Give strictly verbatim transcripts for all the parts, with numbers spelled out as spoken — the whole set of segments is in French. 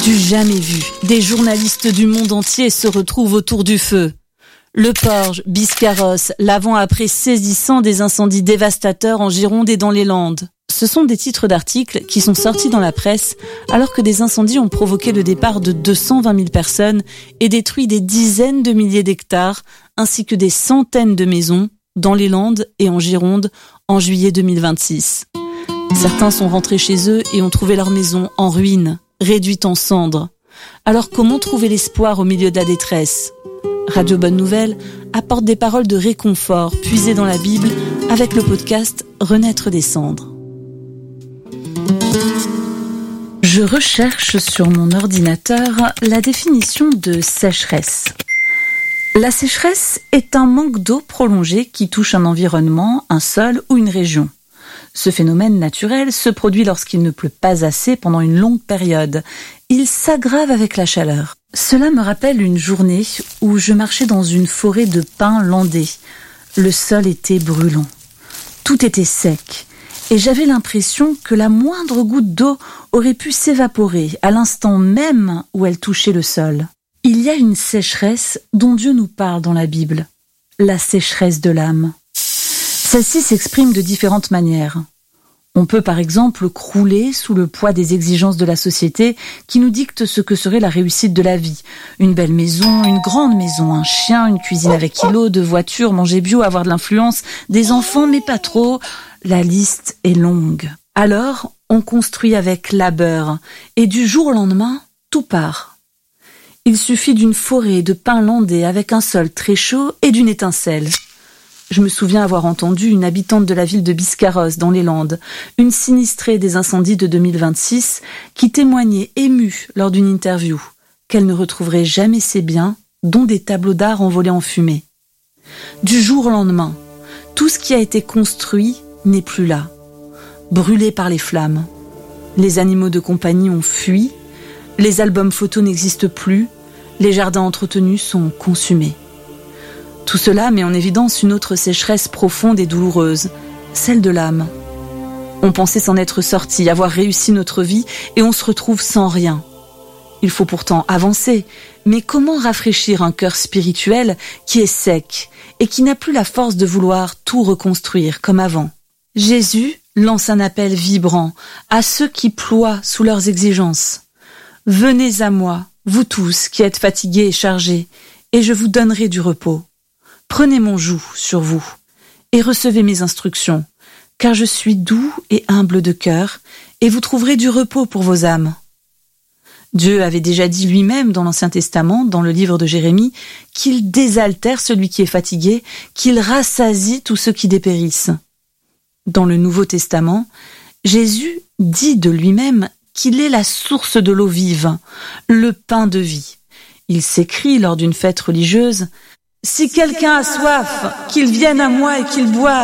Du jamais vu, des journalistes du monde entier se retrouvent autour du feu. Le Porge, Biscarrosse, l'avant-après saisissant des incendies dévastateurs en Gironde et dans les Landes. Ce sont des titres d'articles qui sont sortis dans la presse alors que des incendies ont provoqué le départ de deux cent vingt mille personnes et détruit des dizaines de milliers d'hectares ainsi que des centaines de maisons dans les Landes et en Gironde en juillet deux mille vingt-six. Certains sont rentrés chez eux et ont trouvé leur maison en ruine, réduite en cendres. Alors comment trouver l'espoir au milieu de la détresse ? Radio Bonne Nouvelle apporte des paroles de réconfort puisées dans la Bible avec le podcast Renaître des cendres. Je recherche sur mon ordinateur la définition de sécheresse. La sécheresse est un manque d'eau prolongé qui touche un environnement, un sol ou une région. Ce phénomène naturel se produit lorsqu'il ne pleut pas assez pendant une longue période. Il s'aggrave avec la chaleur. Cela me rappelle une journée où je marchais dans une forêt de pins landais. Le sol était brûlant. Tout était sec. Et j'avais l'impression que la moindre goutte d'eau aurait pu s'évaporer à l'instant même où elle touchait le sol. Il y a une sécheresse dont Dieu nous parle dans la Bible, la sécheresse de l'âme. Celle-ci s'exprime de différentes manières. On peut par exemple crouler sous le poids des exigences de la société qui nous dictent ce que serait la réussite de la vie. Une belle maison, une grande maison, un chien, une cuisine avec kilo, deux voitures, manger bio, avoir de l'influence, des enfants mais pas trop. La liste est longue. Alors, on construit avec labeur et du jour au lendemain, tout part. Il suffit d'une forêt de pins landais avec un sol très chaud et d'une étincelle. Je me souviens avoir entendu une habitante de la ville de Biscarrosse dans les Landes, une sinistrée des incendies de deux mille vingt-six, qui témoignait émue lors d'une interview qu'elle ne retrouverait jamais ses biens, dont des tableaux d'art envolés en fumée. Du jour au lendemain, tout ce qui a été construit n'est plus là, brûlé par les flammes. Les animaux de compagnie ont fui, les albums photos n'existent plus, les jardins entretenus sont consumés. Tout cela met en évidence une autre sécheresse profonde et douloureuse, celle de l'âme. On pensait s'en être sorti, avoir réussi notre vie, et on se retrouve sans rien. Il faut pourtant avancer, mais comment rafraîchir un cœur spirituel qui est sec et qui n'a plus la force de vouloir tout reconstruire comme avant ? Jésus lance un appel vibrant à ceux qui ploient sous leurs exigences. « Venez à moi, vous tous qui êtes fatigués et chargés, et je vous donnerai du repos. Prenez mon joug sur vous et recevez mes instructions, car je suis doux et humble de cœur, et vous trouverez du repos pour vos âmes. » Dieu avait déjà dit lui-même dans l'Ancien Testament, dans le livre de Jérémie, qu'il désaltère celui qui est fatigué, qu'il rassasie tous ceux qui dépérissent. Dans le Nouveau Testament, Jésus dit de lui-même qu'il est la source de l'eau vive, le pain de vie. Il s'écrie lors d'une fête religieuse « Si quelqu'un a soif, qu'il vienne à moi et qu'il boive. »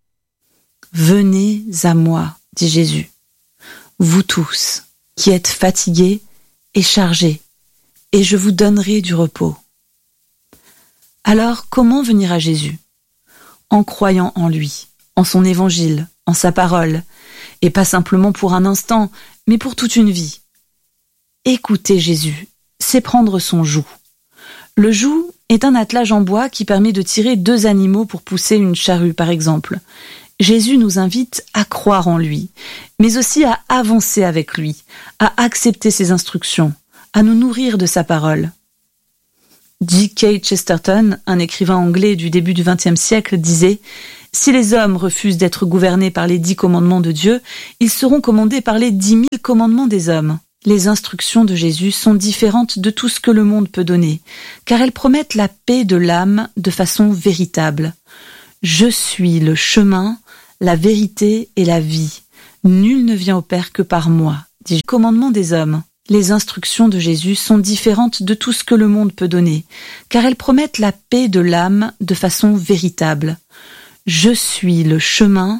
Venez à moi, dit Jésus, vous tous qui êtes fatigués et chargés, et je vous donnerai du repos. Alors, comment venir à Jésus ? En croyant en lui, en son évangile, en sa parole, et pas simplement pour un instant, mais pour toute une vie. Écouter Jésus, c'est prendre son joug. Le joug est un attelage en bois qui permet de tirer deux animaux pour pousser une charrue, par exemple. Jésus nous invite à croire en lui, mais aussi à avancer avec lui, à accepter ses instructions, à nous nourrir de sa parole. G K Chesterton, un écrivain anglais du début du vingtième siècle, disait « Si les hommes refusent d'être gouvernés par les dix commandements de Dieu, ils seront commandés par les dix mille commandements des hommes. » Les instructions de Jésus sont différentes de tout ce que le monde peut donner, car elles promettent la paix de l'âme de façon véritable. « Je suis le chemin, la vérité et la vie. Nul ne vient au Père que par moi, dit le commandement des hommes. » Les instructions de Jésus sont différentes de tout ce que le monde peut donner, car elles promettent la paix de l'âme de façon véritable. « Je suis le chemin,